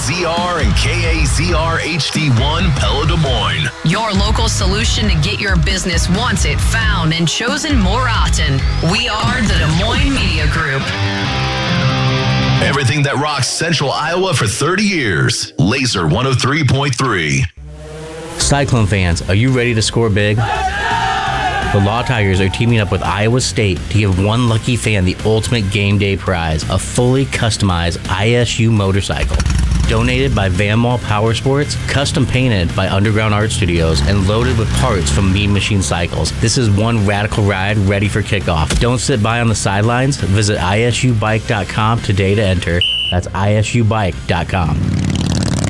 KAZR and KAZR HD1 Pella Des Moines. Your local solution to get your business wanted, found, and chosen more often. We are the Des Moines Media Group. Everything that rocks Central Iowa for 30 years. Laser 103.3. Cyclone fans, are you ready to score big? The Law Tigers are teaming up with Iowa State to give one lucky fan the ultimate game day prize, a fully customized ISU motorcycle. Donated by Van Mall Power Sports, custom painted by Underground Art Studios, and loaded with parts from Mean Machine Cycles. This is one radical ride ready for kickoff. Don't sit by on the sidelines. Visit isubike.com today to enter. That's isubike.com.